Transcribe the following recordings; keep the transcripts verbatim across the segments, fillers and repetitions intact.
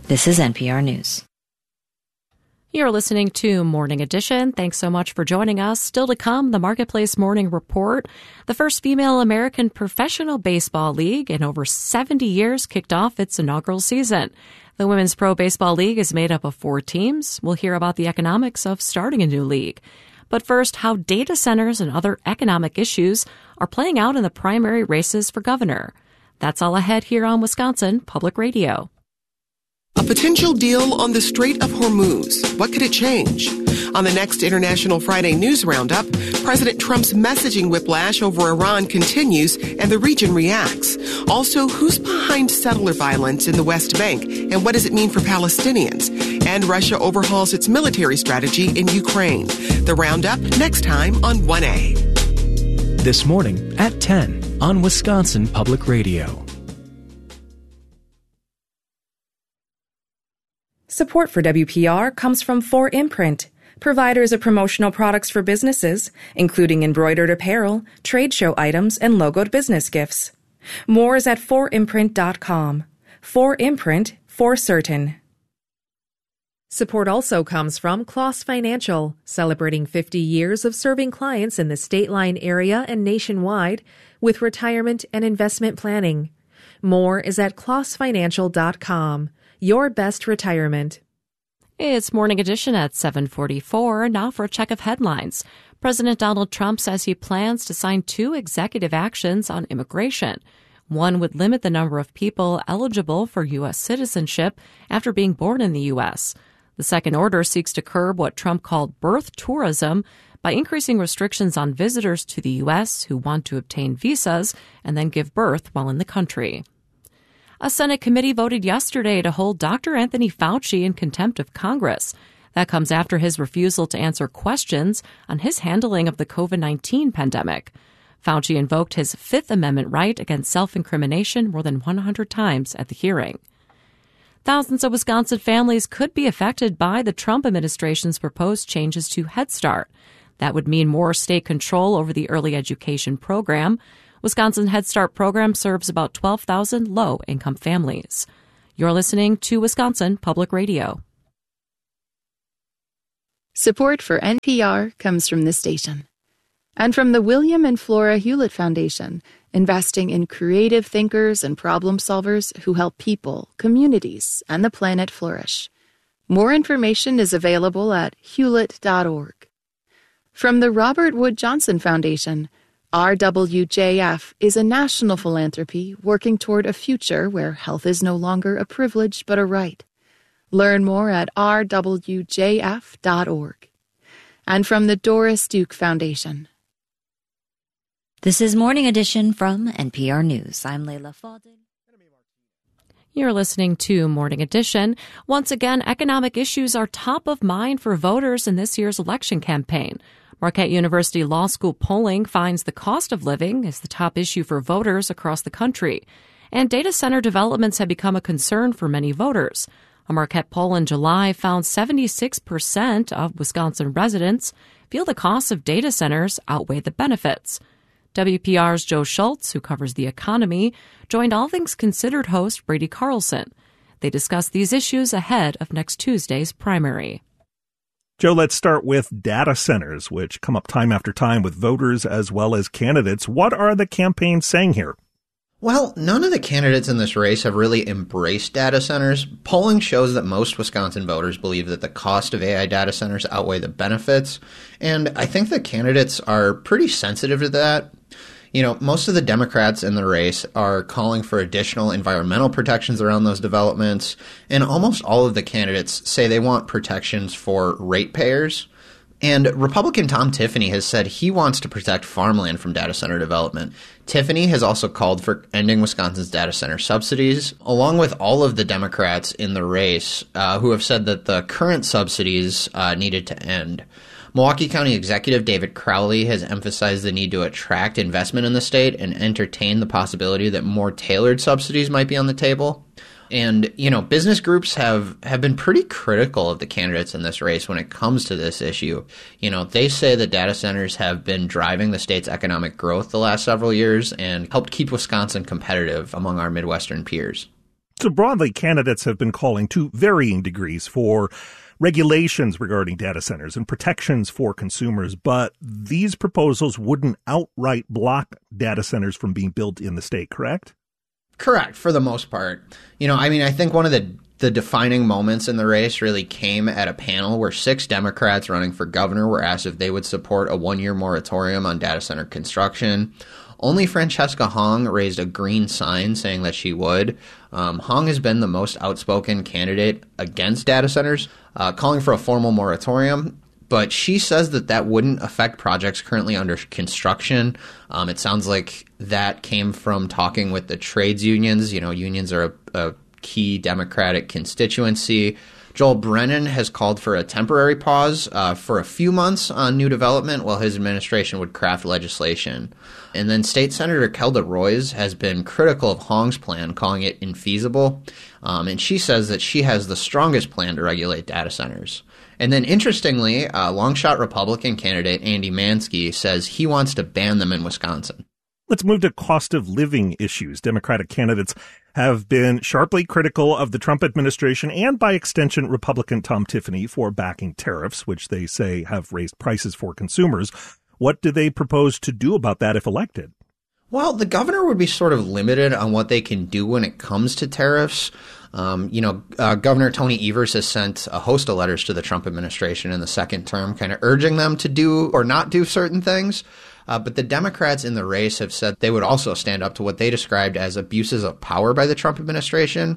This is N P R News. You're listening to Morning Edition. Thanks so much for joining us. Still to come, the Marketplace Morning Report. The first female American professional baseball league in over seventy years kicked off its inaugural season. The Women's Pro Baseball League is made up of four teams. We'll hear about the economics of starting a new league. But first, how data centers and other economic issues are playing out in the primary races for governor. That's all ahead here on Wisconsin Public Radio. A potential deal on the Strait of Hormuz. What could it change? On the next International Friday News Roundup, President Trump's messaging whiplash over Iran continues and the region reacts. Also, who's behind settler violence in the West Bank and what does it mean for Palestinians? And Russia overhauls its military strategy in Ukraine. The Roundup next time on one A. This morning at ten on Wisconsin Public Radio. Support for W P R comes from four Imprint, providers of promotional products for businesses, including embroidered apparel, trade show items, and logoed business gifts. More is at four imprint dot com. four Imprint, for certain. Support also comes from Kloss Financial, celebrating fifty years of serving clients in the State Line area and nationwide with retirement and investment planning. More is at kloss financial dot com. Your best retirement. It's Morning Edition at seven forty-four. Now for a check of headlines. President Donald Trump says he plans to sign two executive actions on immigration. One would limit the number of people eligible for U S citizenship after being born in the U S. The second order seeks to curb what Trump called birth tourism by increasing restrictions on visitors to the U S who want to obtain visas and then give birth while in the country. A Senate committee voted yesterday to hold Doctor Anthony Fauci in contempt of Congress. That comes after his refusal to answer questions on his handling of the COVID nineteen pandemic. Fauci invoked his Fifth Amendment right against self-incrimination more than one hundred times at the hearing. Thousands of Wisconsin families could be affected by the Trump administration's proposed changes to Head Start. That would mean more state control over the early education program. Wisconsin Head Start program serves about twelve thousand low-income families. You're listening to Wisconsin Public Radio. Support for N P R comes from this station and from the William and Flora Hewlett Foundation, investing in creative thinkers and problem solvers who help people, communities, and the planet flourish. More information is available at hewlett dot org. From the Robert Wood Johnson Foundation, R W J F is a national philanthropy working toward a future where health is no longer a privilege but a right. Learn more at r w j f dot org. And from the Doris Duke Foundation. This is Morning Edition from N P R News. I'm Layla Fadil. You're listening to Morning Edition. Once again, economic issues are top of mind for voters in this year's election campaign. Marquette University Law School polling finds the cost of living is the top issue for voters across the country. And data center developments have become a concern for many voters. A Marquette poll in July found seventy-six percent of Wisconsin residents feel the costs of data centers outweigh the benefits. W P R's Joe Schultz, who covers the economy, joined All Things Considered host Brady Carlson. They discussed these issues ahead of next Tuesday's primary. Joe, let's start with data centers, which come up time after time with voters as well as candidates. What are the campaigns saying here? Well, none of the candidates in this race have really embraced data centers. Polling shows that most Wisconsin voters believe that the cost of A I data centers outweigh the benefits, and I think the candidates are pretty sensitive to that. You know, most of the Democrats in the race are calling for additional environmental protections around those developments, and almost all of the candidates say they want protections for ratepayers. And Republican Tom Tiffany has said he wants to protect farmland from data center development. Tiffany has also called for ending Wisconsin's data center subsidies, along with all of the Democrats in the race uh, who have said that the current subsidies uh, needed to end. Milwaukee County Executive David Crowley has emphasized the need to attract investment in the state and entertain the possibility that more tailored subsidies might be on the table. And, you know, business groups have, have been pretty critical of the candidates in this race when it comes to this issue. You know, they say that data centers have been driving the state's economic growth the last several years and helped keep Wisconsin competitive among our Midwestern peers. So broadly, candidates have been calling to varying degrees for regulations regarding data centers and protections for consumers, but these proposals wouldn't outright block data centers from being built in the state, correct? Correct, for the most part. You know, I mean, I think one of the the defining moments in the race really came at a panel where six Democrats running for governor were asked if they would support a one-year moratorium on data center construction. Only Francesca Hong raised a green sign saying that she would. Um, Hong has been the most outspoken candidate against data centers, uh, calling for a formal moratorium. But she says that that wouldn't affect projects currently under construction. Um, it sounds like that came from talking with the trades unions. You know, unions are a, a key Democratic constituency. Joel Brennan has called for a temporary pause uh, for a few months on new development while his administration would craft legislation. And then State Senator Kelda Roys has been critical of Hong's plan, calling it infeasible. Um, and she says that she has the strongest plan to regulate data centers. And then interestingly, uh, long-shot Republican candidate Andy Mansky says he wants to ban them in Wisconsin. Let's move to cost of living issues. Democratic candidates have been sharply critical of the Trump administration and, by extension, Republican Tom Tiffany for backing tariffs, which they say have raised prices for consumers. What do they propose to do about that if elected? Well, the governor would be sort of limited on what they can do when it comes to tariffs. Um, you know, uh, Governor Tony Evers has sent a host of letters to the Trump administration in the second term, kind of urging them to do or not do certain things. Uh, but the Democrats in the race have said they would also stand up to what they described as abuses of power by the Trump administration.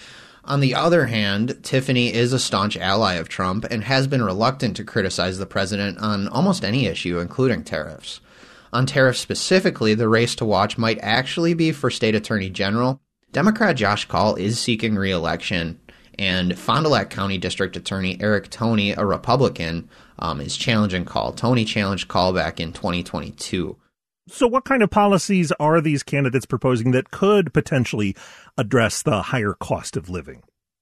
On the other hand, Tiffany is a staunch ally of Trump and has been reluctant to criticize the president on almost any issue, including tariffs. On tariffs specifically, the race to watch might actually be for State Attorney General. Democrat Josh Kaul is seeking re-election, and Fond du Lac County District Attorney Eric Toney, a Republican, um, is challenging Kaul. Toney challenged Kaul back in twenty twenty-two. So what kind of policies are these candidates proposing that could potentially address the higher cost of living?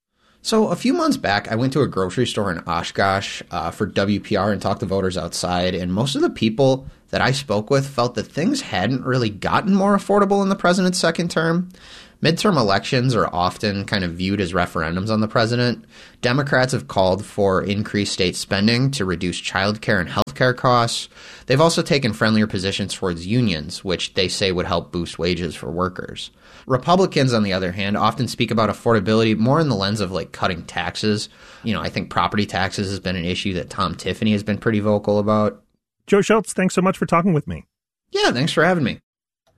So a few months back, I went to a grocery store in Oshkosh uh, for W P R and talked to voters outside, and most of the people that I spoke with felt that things hadn't really gotten more affordable in the president's second term. Midterm elections are often kind of viewed as referendums on the president. Democrats have called for increased state spending to reduce child care and health care costs. They've also taken friendlier positions towards unions, which they say would help boost wages for workers. Republicans, on the other hand, often speak about affordability more in the lens of like cutting taxes. You know, I think property taxes has been an issue that Tom Tiffany has been pretty vocal about. Joe Schultz, thanks so much for talking with me. Yeah, thanks for having me.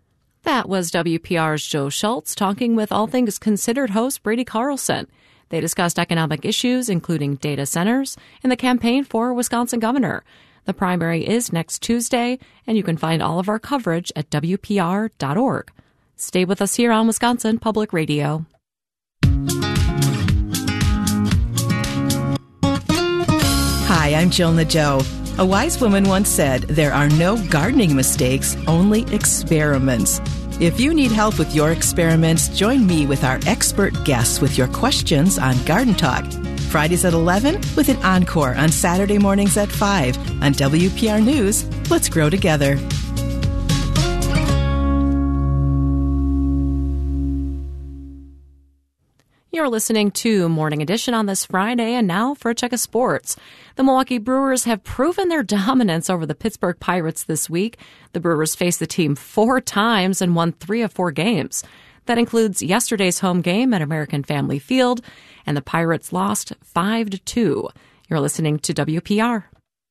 That was W P R's Joe Schultz talking with All Things Considered host Brady Carlson. They discussed economic issues, including data centers, and the campaign for Wisconsin governor. The primary is next Tuesday, and you can find all of our coverage at W P R dot org. Stay with us here on Wisconsin Public Radio. Hi, I'm Jonah Joe. A wise woman once said, there are no gardening mistakes, only experiments. If you need help with your experiments, join me with our expert guests with your questions on Garden Talk. Fridays at eleven with an encore on Saturday mornings at five on W P R News. Let's grow together. You're listening to Morning Edition on this Friday, and now for a check of sports. The Milwaukee Brewers have proven their dominance over the Pittsburgh Pirates this week. The Brewers faced the team four times and won three of four games. That includes yesterday's home game at American Family Field, and the Pirates lost five to two. You're listening to W P R.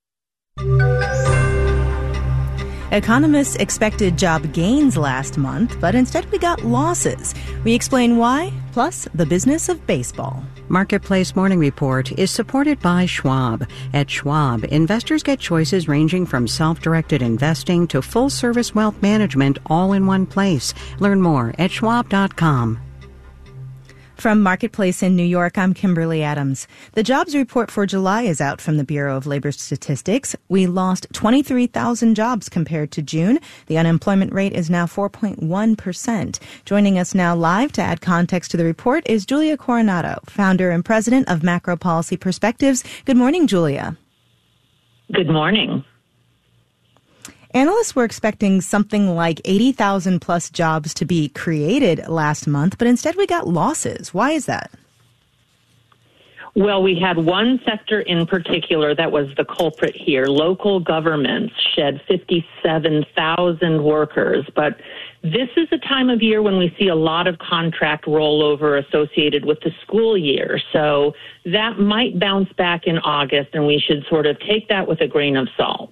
Economists expected job gains last month, but instead we got losses. We explain why, plus the business of baseball. Marketplace Morning Report is supported by Schwab. At Schwab, investors get choices ranging from self-directed investing to full-service wealth management all in one place. Learn more at schwab dot com. From Marketplace in New York, I'm Kimberly Adams. The jobs report for July is out from the Bureau of Labor Statistics. We lost twenty-three thousand jobs compared to June. The unemployment rate is now four point one percent. Joining us now live to add context to the report is Julia Coronado, founder and president of Macro Policy Perspectives. Good morning, Julia. Good morning. Analysts were expecting something like eighty thousand plus jobs to be created last month, but instead we got losses. Why is that? Well, we had one sector in particular that was the culprit here. Local governments shed fifty-seven thousand workers, but this is a time of year when we see a lot of contract rollover associated with the school year. So that might bounce back in August, and we should sort of take that with a grain of salt.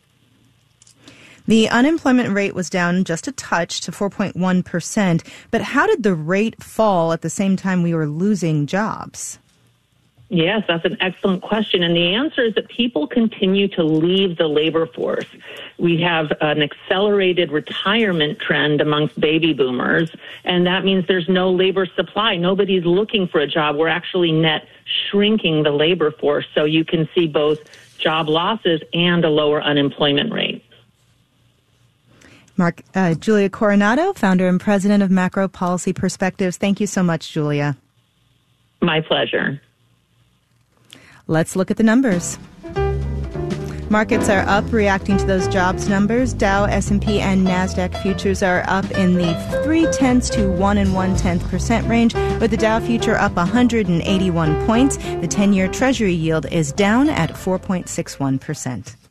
The unemployment rate was down just a touch to four point one percent, but how did the rate fall at the same time we were losing jobs? Yes, that's an excellent question. And the answer is that people continue to leave the labor force. We have an accelerated retirement trend amongst baby boomers, and that means there's no labor supply. Nobody's looking for a job. We're actually net shrinking the labor force. So you can see both job losses and a lower unemployment rate. Mark, uh, Julia Coronado, founder and president of Macro Policy Perspectives. Thank you so much, Julia. My pleasure. Let's look at the numbers. Markets are up, reacting to those jobs numbers. Dow, S and P, and NASDAQ futures are up in the three-tenths to one and one-tenth percent range, with the Dow future up one hundred eighty-one points. The ten-year Treasury yield is down at four point six one percent.